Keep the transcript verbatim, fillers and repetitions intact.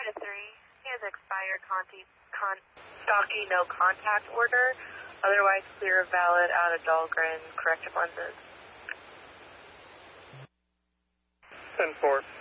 to three. He has expired Conti, con, stocky no contact order. Otherwise clear, valid, out of Dahlgren, corrective lenses. ten four.